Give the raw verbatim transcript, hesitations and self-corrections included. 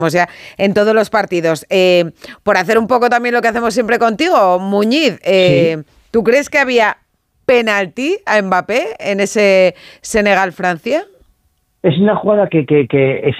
O sea, en todos los partidos. Eh, por hacer un poco también lo que hacemos siempre contigo, Muñiz, eh, sí. ¿Tú crees que había penalti a Mbappé en ese Senegal-Francia? Es una jugada que, que, que es